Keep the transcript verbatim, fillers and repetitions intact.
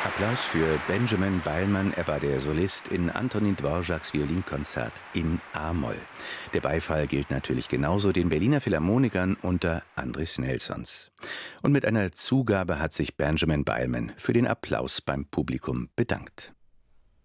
Applaus für Benjamin Beilman, er war der Solist in Antonin Dvořáks Violinkonzert in A-Moll. Der Beifall gilt natürlich genauso den Berliner Philharmonikern unter Andris Nelsons. Und mit einer Zugabe hat sich Benjamin Beilman für den Applaus beim Publikum bedankt.